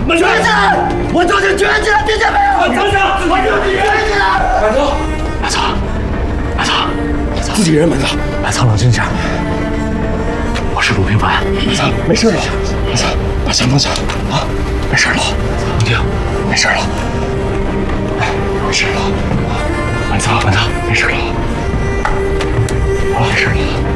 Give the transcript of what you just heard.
卷起来！我叫你卷起来，听见没有？ 等等， 我叫你卷起来！ 满仓，自己人，满仓，冷静下。我是鲁平凡，满仓，没事了。满仓，把枪放下啊，没事了。冷静，没事了。没事了。满仓，没事了。好了，没事了。